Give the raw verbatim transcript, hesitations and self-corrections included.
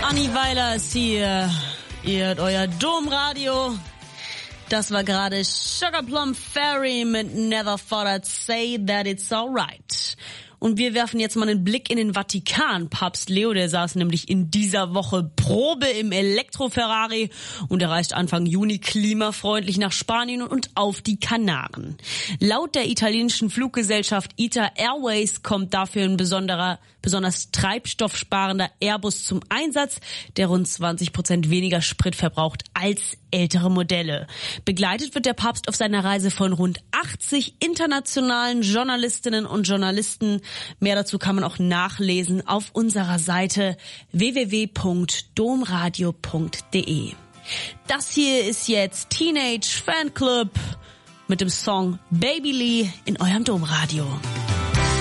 Anni Weiler ist hier. Ihr hört euer Domradio. Das war gerade Sugar Plum Fairy mit Never Thought I'd Say That It's Alright. Und wir werfen jetzt mal einen Blick in den Vatikan. Papst Leo, der saß nämlich in dieser Woche Probe im Elektro-Ferrari und er reist Anfang Juni klimafreundlich nach Spanien und auf die Kanaren. Laut der italienischen Fluggesellschaft I T A Airways kommt dafür ein besonderer, besonders treibstoffsparender Airbus zum Einsatz, der rund zwanzig Prozent weniger Sprit verbraucht als ältere Modelle. Begleitet wird der Papst auf seiner Reise von rund achtzig internationalen Journalistinnen und Journalisten. Mehr dazu kann man auch nachlesen auf unserer Seite w w w punkt domradio punkt d e. Das hier ist jetzt Teenage Fanclub mit dem Song Baby Lee in eurem Domradio.